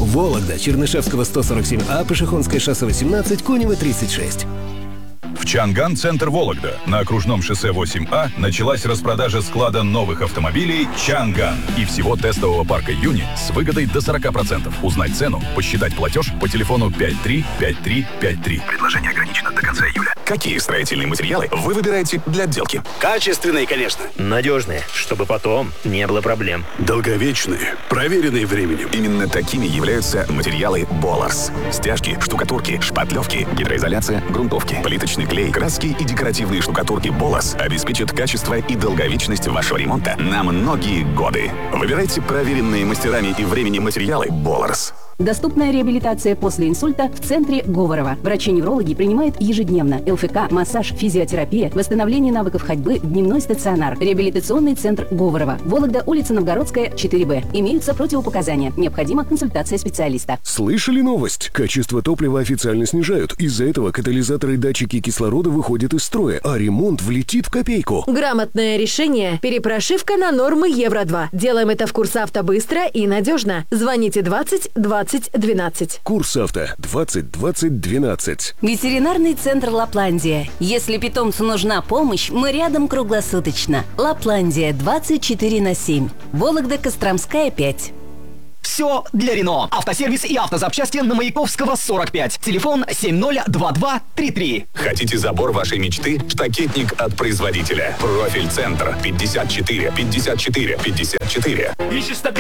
Вологда, Чернышевского 147А, Пешеходское шоссе 18, Конева 36. В Чанган-центр Вологда на окружном шоссе 8А началась распродажа склада новых автомобилей «Чанган» и всего тестового парка «Юни» с выгодой до 40%. Узнать цену, посчитать платеж по телефону 535353. Предложение ограничено до конца июля. Какие строительные материалы вы выбираете для отделки? Качественные, конечно. Надежные, чтобы потом не было проблем. Долговечные, проверенные временем. Именно такими являются материалы Боларс. Стяжки, штукатурки, шпатлевки, гидроизоляция, грунтовки, плиточный клей, краски и декоративные штукатурки Боларс обеспечат качество и долговечность вашего ремонта на многие годы. Выбирайте проверенные мастерами и временем материалы Боларс. Доступная реабилитация после инсульта в центре Говорова. Врачи-неврологи принимают ежедневно ЛФК, массаж, физиотерапия, восстановление навыков ходьбы, дневной стационар. Реабилитационный центр Говорова. Вологда, улица Новгородская, 4Б. Имеются противопоказания. Необходима консультация специалиста. Слышали новость? Качество топлива официально снижают. Из-за этого катализаторы и датчики кислорода выходят из строя, а ремонт влетит в копейку. Грамотное решение. Перепрошивка на нормы Евро-2. Делаем это в Курсавто быстро и надежно. Звоните 20 20 12. Курсавто 20 20 12. Ветеринарный центр Лапландия. Если питомцу нужна помощь, мы рядом круглосуточно. Лапландия 24/7. Вологда, Костромская 5. Все для Рено. Автосервис и автозапчасти на Маяковского 45. Телефон 702233. Хотите забор вашей мечты? Штакетник от производителя. Профиль-центр 54 54 54. Ищешь